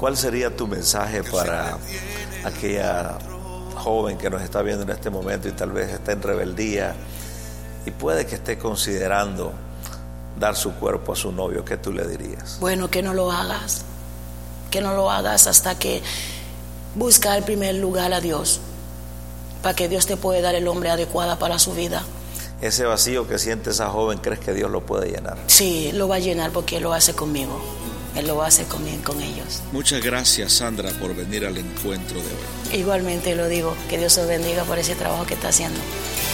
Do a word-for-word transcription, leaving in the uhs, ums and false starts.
¿cuál sería tu mensaje para aquella joven que nos está viendo en este momento y tal vez está en rebeldía y puede que esté considerando dar su cuerpo a su novio? ¿Qué tú le dirías? Bueno, que no lo hagas, que no lo hagas hasta que busca en primer lugar a Dios, para que Dios te pueda dar el hombre adecuado para su vida. Ese vacío que siente esa joven, ¿crees que Dios lo puede llenar? Sí, lo va a llenar porque Él lo hace conmigo, Él lo hace con, con ellos. Muchas gracias, Sandra, por venir al encuentro de hoy. Igualmente lo digo, que Dios os bendiga por ese trabajo que está haciendo.